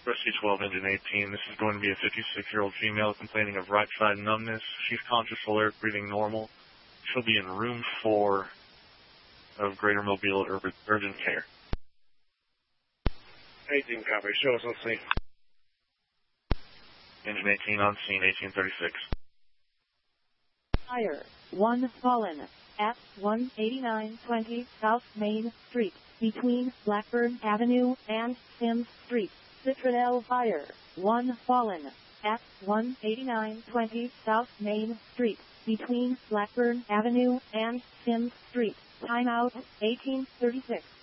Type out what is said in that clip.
Rescue 12, Engine 18. This is going to be a 56-year-old female complaining of right side numbness. She's conscious, alert, breathing normal. She'll be in room 4 of Greater Mobile Urgent Care. 18 copy. Show us on scene. Engine 18 on scene, 1836. Fire. 1 fallen. At 18920 South Main Street, between Blackburn Avenue and Sims Street. Citronelle Fire. 1 fallen. At 18920 South Main Street, between Blackburn Avenue and Sims Street. Timeout 1836.